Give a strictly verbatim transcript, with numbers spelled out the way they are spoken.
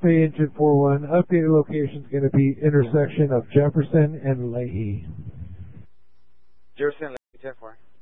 Bay Engine four one, updated location is going to be intersection of Jefferson and Leahy. Jefferson, ten four.